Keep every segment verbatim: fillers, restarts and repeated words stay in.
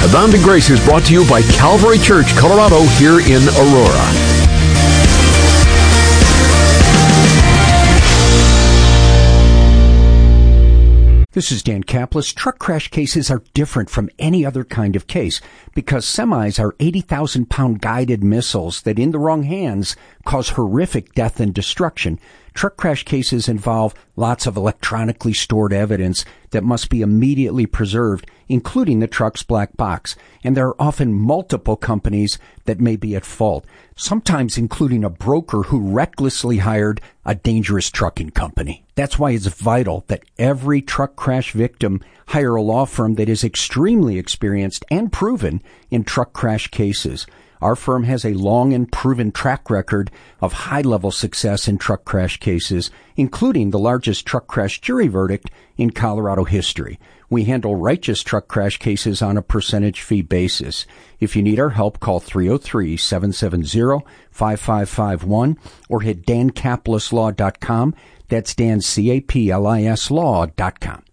Abounding Grace is brought to you by Calvary Church, Colorado, here in Aurora. This is Dan Kaplis. Truck crash cases are different from any other kind of case because semis are eighty thousand pound guided missiles that in the wrong hands cause horrific death and destruction. Truck crash cases involve lots of electronically stored evidence that must be immediately preserved, including the truck's black box. And there are often multiple companies that may be at fault, sometimes including a broker who recklessly hired a dangerous trucking company. That's why it's vital that every truck crash victim hire a law firm that is extremely experienced and proven in truck crash cases. Our firm has a long and proven track record of high-level success in truck crash cases, including the largest truck crash jury verdict in Colorado history. We handle righteous truck crash cases on a percentage fee basis. If you need our help, call three oh three, seven seven zero, five five five one or hit dan caplis law dot com. That's Dan, C A P L I S law dot com.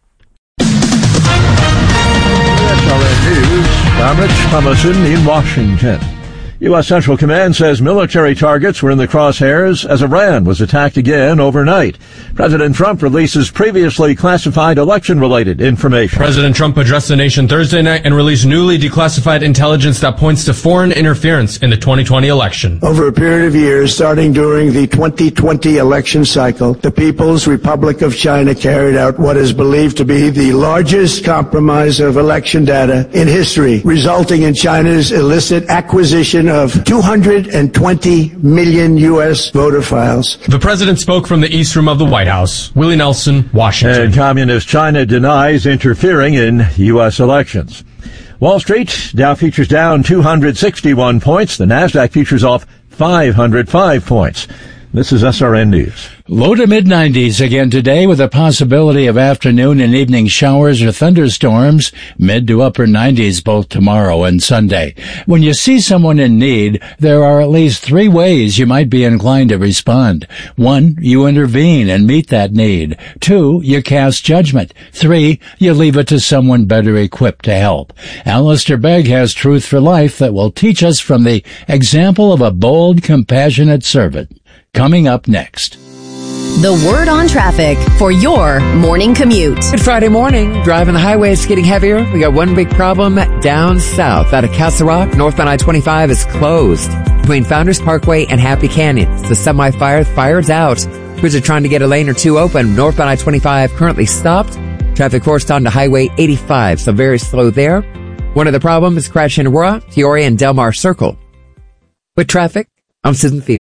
S R N News, I'm Rich Thomason in Washington. U S. Central Command says military targets were in the crosshairs as Iran was attacked again overnight. President Trump releases previously classified election-related information. President Trump addressed the nation Thursday night and released newly declassified intelligence that points to foreign interference in the twenty twenty election. Over a period of years, starting during the twenty twenty election cycle, the People's Republic of China carried out what is believed to be the largest compromise of election data in history, resulting in China's illicit acquisition of two hundred twenty million U S voter files. The president spoke from the East Room of the White House. Willie Nelson, Washington. And Communist China denies interfering in U S elections. Wall Street, Dow futures down two hundred sixty-one points. The NASDAQ futures off five hundred five points. This is S R N News. Low to mid nineties again today with a possibility of afternoon and evening showers or thunderstorms. Mid to upper nineties both tomorrow and Sunday. When you see someone in need, there are at least three ways you might be inclined to respond. One, you intervene and meet that need. Two, you cast judgment. Three, you leave it to someone better equipped to help. Alistair Begg has truth for life that will teach us from the example of a bold, compassionate servant. Coming up next. The Word on Traffic for your morning commute. Good Friday morning. Driving the highway, it's getting heavier. We got one big problem down south. Out of Castle Rock, northbound I twenty-five is closed. Between Founders Parkway and Happy Canyon, the semi-fire fire's out. Crews are trying to get a lane or two open. Northbound I twenty-five currently stopped. Traffic forced onto Highway eighty-five, so very slow there. One of the problems is crash in Aurora, Peoria, and Del Mar Circle. With traffic, I'm Susan Fever.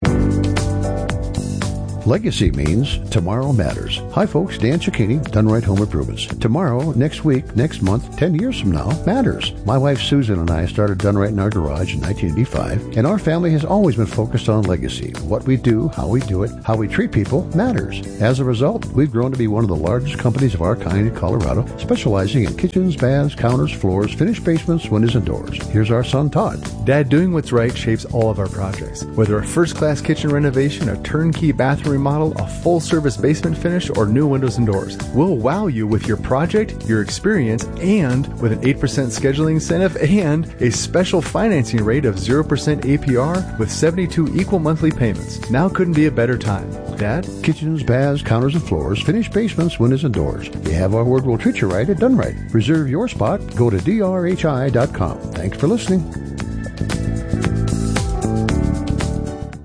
Legacy means tomorrow matters. Hi folks, Dan Cicchini, Done Right Home Improvements. Tomorrow, next week, next month, ten years from now, matters. My wife Susan and I started Done Right in our garage in nineteen eighty-five, and our family has always been focused on legacy. What we do, how we do it, how we treat people matters. As a result, we've grown to be one of the largest companies of our kind in Colorado, specializing in kitchens, baths, counters, floors, finished basements, windows, and doors. Here's our son Todd. Dad, doing what's right shapes all of our projects. Whether a first-class kitchen renovation, a turnkey bathroom remodel, a full-service basement finish, or new windows and doors. We'll wow you with your project, your experience, and with an eight percent scheduling incentive and a special financing rate of zero percent A P R with seventy-two equal monthly payments. Now couldn't be a better time. Dad? Kitchens, baths, counters, and floors, finished basements, windows, and doors. You have our word, we'll treat you right at Done Right. Reserve your spot. Go to D R H I dot com. Thanks for listening.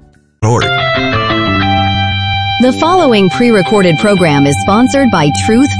The following pre-recorded program is sponsored by Truth